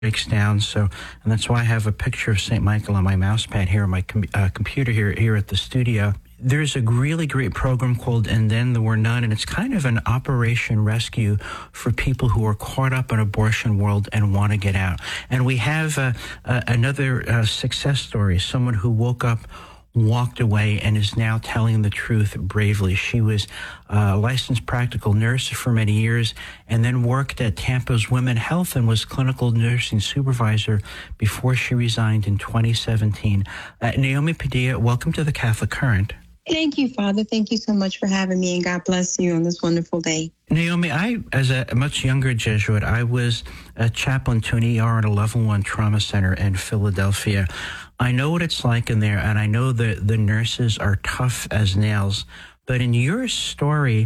breaks down. So, and that's why I have a picture of St. Michael on my mouse pad here on my computer here at the studio. There's a really great program called And Then There Were None, and it's kind of an operation rescue for people who are caught up in abortion world and want to get out. And we have another success story, someone who woke up, walked away, and is now telling the truth bravely. She was a licensed practical nurse for many years and then worked at Tampa's Women Health and was clinical nursing supervisor before she resigned in 2017. Naomi Padilla, welcome to the Catholic Current. Thank you, Father. Thank you so much for having me, and God bless you on this wonderful day. Naomi, as a much younger Jesuit, I was a chaplain to an ER and a level 1 trauma center in Philadelphia. I know what it's like in there, and I know that the nurses are tough as nails. But in your story,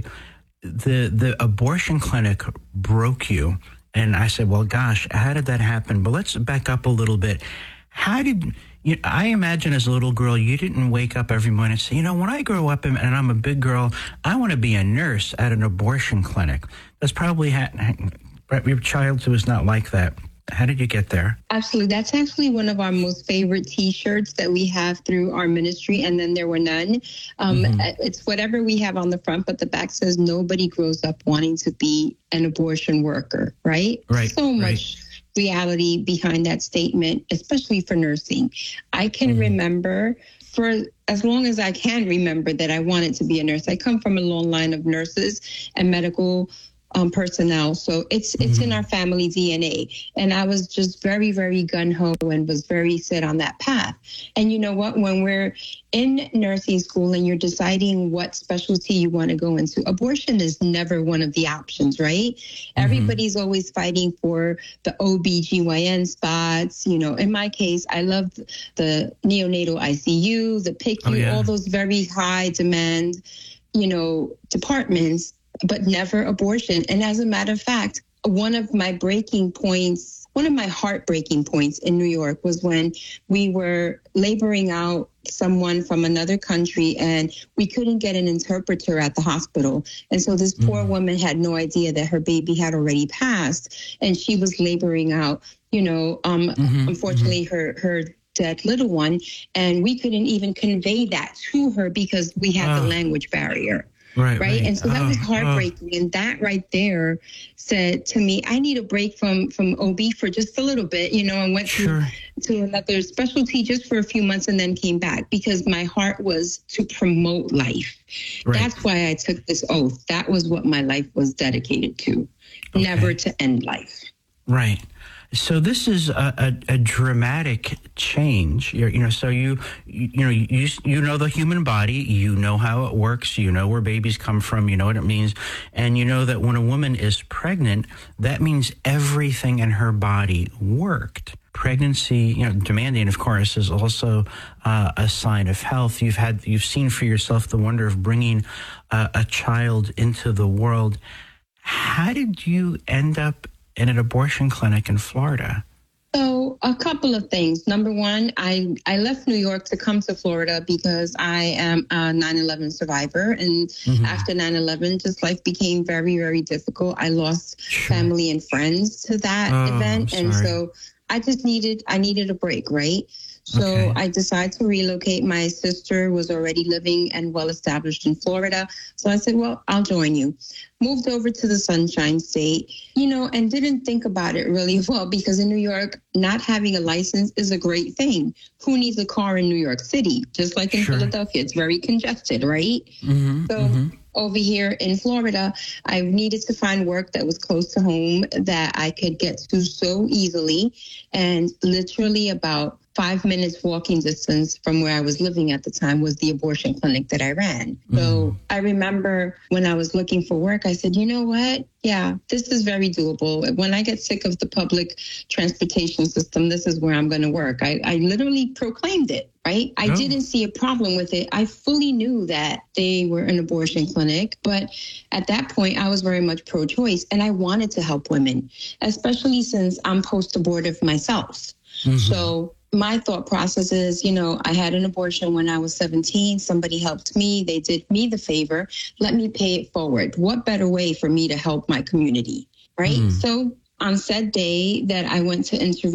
the abortion clinic broke you. And I said, well, gosh, how did that happen? But let's back up a little bit. How did you? I imagine as a little girl, you didn't wake up every morning and say, when I grow up and I'm a big girl, I want to be a nurse at an abortion clinic. That's probably your childhood was not like that. How did you get there? Absolutely. That's actually one of our most favorite T-shirts that we have through our ministry. And Then There Were None. It's whatever we have on the front, but the back says nobody grows up wanting to be an abortion worker, right? Right. So much reality behind that statement, especially for nursing. I can remember for as long as I can remember that I wanted to be a nurse. I come from a long line of nurses and medical personnel. So it's in our family DNA. And I was just very, very gung-ho and was very set on that path. And you know what? When we're in nursing school and you're deciding what specialty you want to go into, abortion is never one of the options, right? Everybody's always fighting for the OBGYN spots. In my case, I loved the neonatal ICU, the PICU, all those very high demand, departments, but never abortion. And as a matter of fact, one of my heartbreaking points in New York was when we were laboring out someone from another country and we couldn't get an interpreter at the hospital. And so this poor woman had no idea that her baby had already passed and she was laboring out, unfortunately her dead little one. And we couldn't even convey that to her because we had the language barrier. Right. And so that was heartbreaking. And that right there said to me, I need a break from OB for just a little bit, and went to another specialty just for a few months and then came back because my heart was to promote life. Right. That's why I took this oath. That was what my life was dedicated to, never to end life. Right. So this is a dramatic change. So you know the human body, you know how it works, you know where babies come from, you know what it means, and you know that when a woman is pregnant, that means everything in her body worked. Pregnancy, demanding, of course, is also a sign of health. You've seen for yourself the wonder of bringing a child into the world. How did you end up in an abortion clinic in Florida? So a couple of things. Number one, I left New York to come to Florida because I am a 9/11 survivor. And after 9/11, just life became very, very difficult. I lost family and friends to that event. And so I needed a break, right? So I decided to relocate. My sister was already living and well-established in Florida. So I said, well, I'll join you. Moved over to the Sunshine State, and didn't think about it really well because in New York, not having a license is a great thing. Who needs a car in New York City? Just like in Philadelphia, it's very congested, right? Over here in Florida, I needed to find work that was close to home that I could get to so easily. And literally about 5 minutes walking distance from where I was living at the time was the abortion clinic that I ran. So I remember when I was looking for work, I said, you know what? Yeah, this is very doable. When I get sick of the public transportation system, this is where I'm going to work. I literally proclaimed it, right? I didn't see a problem with it. I fully knew that they were an abortion clinic, but at that point, I was very much pro-choice and I wanted to help women, especially since I'm post-abortive myself. So my thought process is, I had an abortion when I was 17. Somebody helped me. They did me the favor. Let me pay it forward. What better way for me to help my community, right? So on said day that I went to interview